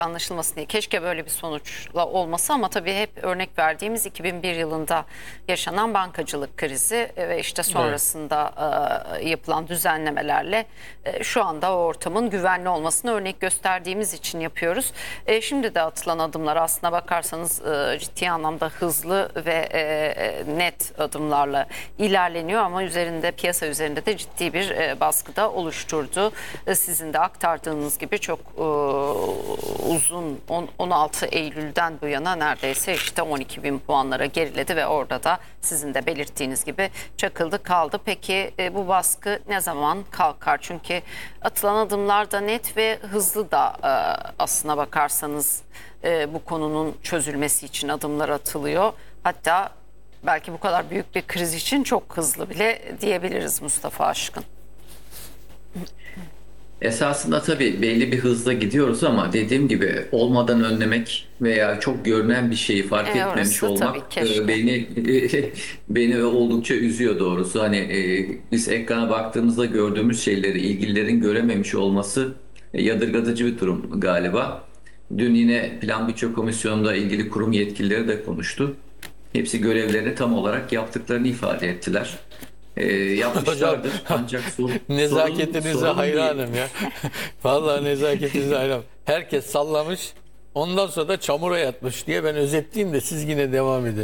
anlaşılmasın diye. Keşke böyle bir sonuçla olması ama tabii hep örnek verdiğimiz 2001 yılında yaşanan bankacılık krizi ve işte sonrasında yapılan düzenlemelerle şu anda o ortamın güvenli olmasını örnek gösterdiğimiz için yapıyoruz. Şimdi de atılan adımlar aslına bakarsanız ciddi anlamda hızlı ve net adımlarla ilerleniyor ama piyasa üzerinde de ciddi bir baskıda oluşturdu. Sizin de aktardığınız gibi çok uzun 16 Eylül'den bu yana neredeyse işte 12 bin puanlara geriledi ve orada da sizin de belirttiğiniz gibi çakıldı kaldı. Peki bu baskı ne zaman kalkar? Çünkü atılan adımlar da net ve hızlı da aslına bakarsanız bu konunun çözülmesi için adımlar atılıyor. Hatta belki bu kadar büyük bir kriz için çok hızlı bile diyebiliriz Mustafa Aşkın. Esasında tabii belli bir hızla gidiyoruz ama dediğim gibi olmadan önlemek veya çok görünen bir şeyi fark etmemiş Orası tabii olmak keşke. beni oldukça üzüyor doğrusu. Hani biz ekrana baktığımızda gördüğümüz şeyleri ilgililerin görememiş olması yadırgatıcı bir durum galiba. Dün yine Plan Bütçe Komisyonu'nda ilgili kurum yetkilileri de konuştu. Hepsi görevlerini tam olarak yaptıklarını ifade ettiler. Yapmışlardır ancak Nezaketinize sorun değil. hayranım ya. Vallahi nezaketinize hayranım. Herkes sallamış. Ondan sonra da çamura yatmış diye ben özetleyeyim de siz yine devam edin.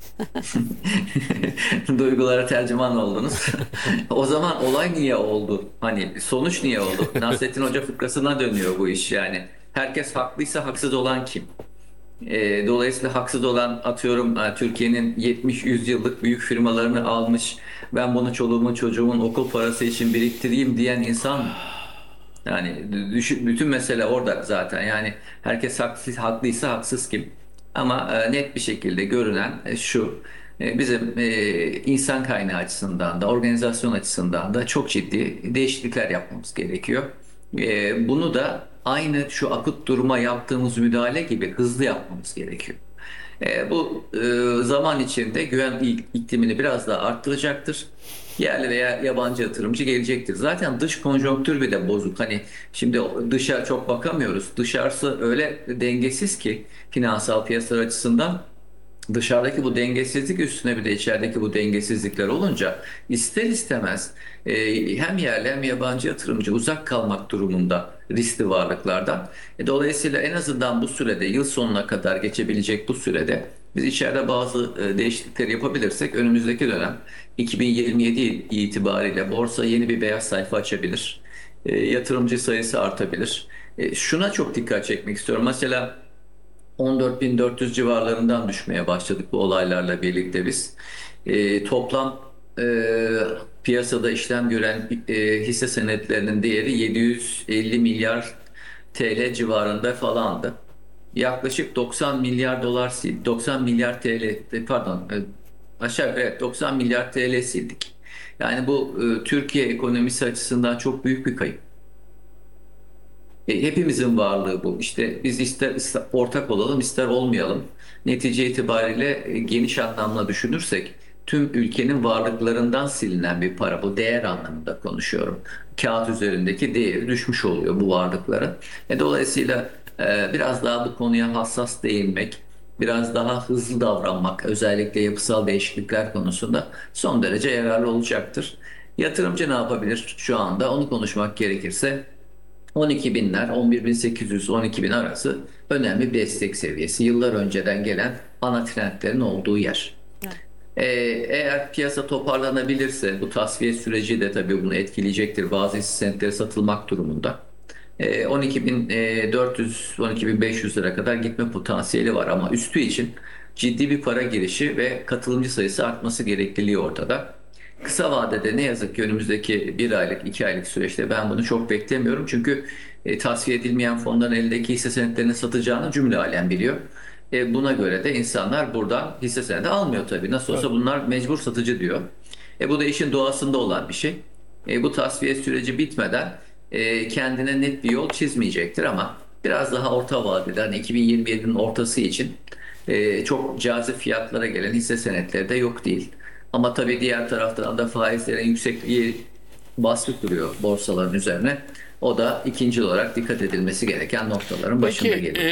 Duygulara tercüman oldunuz. O zaman olay niye oldu? Hani sonuç niye oldu? Nasrettin Hoca fıkrasına dönüyor bu iş yani. Herkes haklıysa haksız olan kim? Dolayısıyla haksız olan atıyorum Türkiye'nin 70-100 yıllık büyük firmalarını almış. Ben bunu çoluğumun çocuğumun okul parası için biriktireyim diyen insan mı? Yani bütün mesele orada zaten. Yani herkes haklıysa haksız kim? Ama net bir şekilde görünen şu. Bizim insan kaynağı açısından da organizasyon açısından da çok ciddi değişiklikler yapmamız gerekiyor. Bunu da aynı şu akut duruma yaptığımız müdahale gibi hızlı yapmamız gerekiyor. Bu zaman içinde güven iklimini biraz daha arttıracaktır. Yerli veya yabancı yatırımcı gelecektir. Zaten dış konjonktür bir de bozuk. Hani şimdi dışa çok bakamıyoruz. Dışarısı öyle dengesiz ki finansal piyasalar açısından dışarıdaki bu dengesizlik üstüne bir de içerideki bu dengesizlikler olunca ister istemez hem yerli hem yabancı yatırımcı uzak kalmak durumunda riskli varlıklardan. Dolayısıyla en azından bu sürede yıl sonuna kadar geçebilecek bu sürede biz içeride bazı değişiklikler yapabilirsek önümüzdeki dönem 2027 itibariyle borsa yeni bir beyaz sayfa açabilir. Yatırımcı sayısı artabilir. Şuna çok dikkat çekmek istiyorum. Mesela 14.400 civarlarından düşmeye başladık bu olaylarla birlikte biz. Toplam piyasada işlem gören hisse senetlerinin değeri 750 milyar TL civarında falandı. Yaklaşık 90 milyar dolar 90 milyar TL pardon aşağı yukarı evet, 90 milyar TL sildik. Yani bu Türkiye ekonomisi açısından çok büyük bir kayıp. Hepimizin varlığı bu. İşte biz ister ortak olalım ister olmayalım. Netice itibariyle geniş anlamda düşünürsek tüm ülkenin varlıklarından silinen bir para. Bu değer anlamında konuşuyorum. Kağıt üzerindeki değeri düşmüş oluyor bu varlıkların. Dolayısıyla biraz daha bu konuya hassas değinmek, biraz daha hızlı davranmak, özellikle yapısal değişiklikler konusunda son derece yararlı olacaktır. Yatırımcı ne yapabilir şu anda? Onu konuşmak gerekirse 12 binler, 11.800, 12 bin arası önemli bir destek seviyesi. Yıllar önceden gelen ana trendlerin olduğu yer. Eğer piyasa toparlanabilirse bu tasfiye süreci de tabii bunu etkileyecektir. Bazı hisse senetleri satılmak durumunda. 12.400, 12.500 lira kadar gitme potansiyeli var ama üstü için ciddi bir para girişi ve katılımcı sayısı artması gerekliliği ortada. Kısa vadede ne yazık ki önümüzdeki bir aylık, 2 aylık süreçte ben bunu çok beklemiyorum. Çünkü tasfiye edilmeyen fonların elindeki hisse senetlerini satacağını cümle alem biliyor. Buna göre de insanlar buradan hisse senedi almıyor tabii. Nasıl olsa bunlar mecbur satıcı diyor. Bu da işin doğasında olan bir şey. Bu tasfiye süreci bitmeden kendine net bir yol çizmeyecektir ama biraz daha orta vadede hani 2027'nin ortası için çok cazip fiyatlara gelen hisse senetleri de yok değil. Ama tabii diğer taraftan da faizlerin yüksekliği baskı kuruyor borsaların üzerine. O da ikinci olarak dikkat edilmesi gereken noktaların başında Peki geliyor.